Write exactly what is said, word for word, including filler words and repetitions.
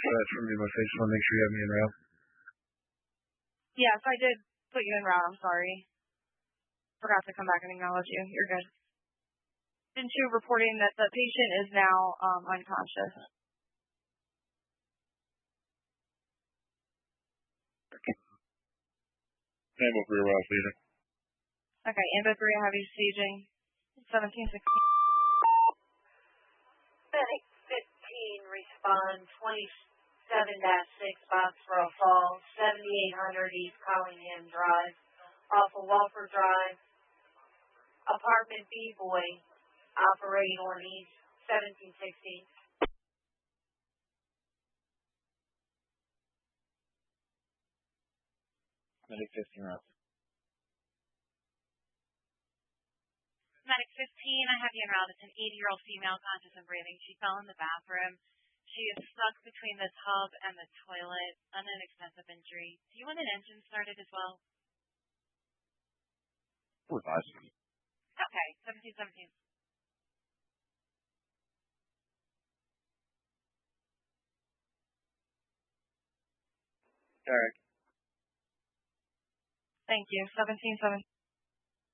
that from me, my face. I want to make sure you have me in route. Yes, I did put you in route. I'm sorry. Forgot to come back and acknowledge you. You're good. Didn't you reporting that the patient is now um, unconscious? Ambo three, well, leader. Okay, Ambo three, I have you staging seventeen sixteen. Medic fifteen, respond twenty-seven dash six, Foxborough Falls, seventy-eight hundred East Collingham Drive, off of Walford Drive, apartment B-Boy, operating on East seventeen sixteen. Medic fifteen, route. Medic fifteen, I have you en route. It's an eighty-year-old female, conscious and breathing. She fell in the bathroom. She is stuck between the tub and the toilet. An inexpensive injury. Do you want an engine started as well? We're five. Okay, seventeen seventeen. Derek. Thank you. seventeen seventeen.